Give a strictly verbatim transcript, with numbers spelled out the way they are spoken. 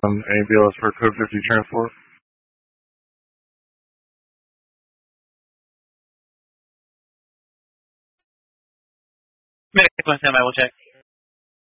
Um, any B L S for Code fifty transport? Make one time, I will check.